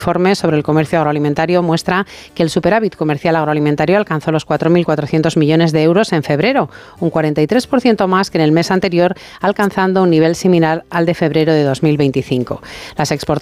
informe sobre el comercio agroalimentario muestra que el superávit comercial agroalimentario alcanzó los 4.400 millones de euros en febrero, un 43% más que en el mes anterior, alcanzando un nivel similar al de febrero de 2025. Las exportaciones